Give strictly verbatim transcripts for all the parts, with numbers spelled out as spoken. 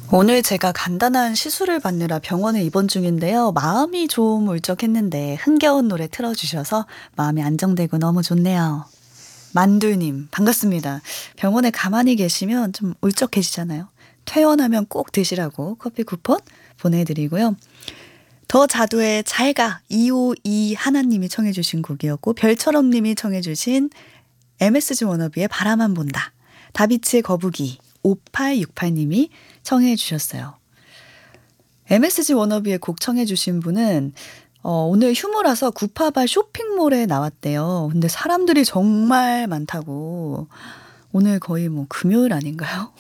오늘 제가 간단한 시술을 받느라 병원에 입원 중인데요. 마음이 좀 울적했는데 흥겨운 노래 틀어주셔서 마음이 안정되고 너무 좋네요. 만두님, 반갑습니다. 병원에 가만히 계시면 좀 울적해지잖아요. 퇴원하면 꼭 드시라고 커피 쿠폰 보내드리고요. 더 자두의 잘가 이오이 하나님이 청해주신 곡이었고, 별처럼님이 청해주신 엠에스지 워너비의 바라만 본다. 다비치의 거북이 오팔육팔님이 청해 주셨어요. 엠에스지 워너비의 곡 청해 주신 분은 어, 오늘 휴무라서 구파발 쇼핑몰에 나왔대요. 근데 사람들이 정말 많다고. 오늘 거의 뭐 금요일 아닌가요?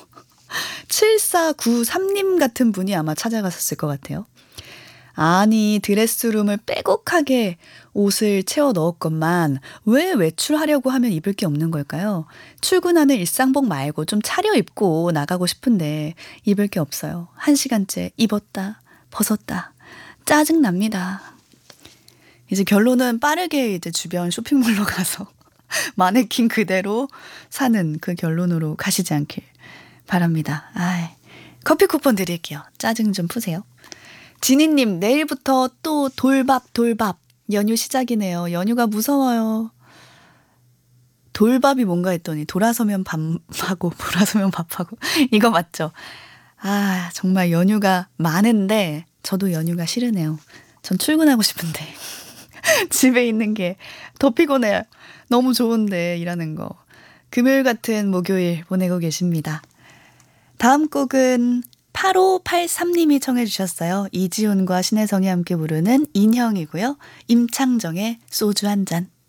칠사구삼님 같은 분이 아마 찾아갔었을 것 같아요. 아니, 드레스룸을 빼곡하게 옷을 채워 넣었건만 왜 외출하려고 하면 입을 게 없는 걸까요? 출근하는 일상복 말고 좀 차려입고 나가고 싶은데 입을 게 없어요. 한 시간째 입었다 벗었다. 짜증납니다. 이제 결론은 빠르게 이제 주변 쇼핑몰로 가서 마네킹 그대로 사는 그 결론으로 가시지 않길 바랍니다. 아이, 커피 쿠폰 드릴게요. 짜증 좀 푸세요. 지니님, 내일부터 또 돌밥 돌밥 연휴 시작이네요. 연휴가 무서워요. 돌밥이 뭔가 했더니 돌아서면 밥하고 돌아서면 밥하고 이거 맞죠? 아, 정말 연휴가 많은데 저도 연휴가 싫으네요. 전 출근하고 싶은데 집에 있는 게 더 피곤해요. 너무 좋은데 일하는 거. 금요일 같은 목요일 보내고 계십니다. 다음 곡은 팔오팔삼님이 청해 주셨어요. 이지훈과 신혜성이 함께 부르는 인형이고요. 임창정의 소주 한 잔.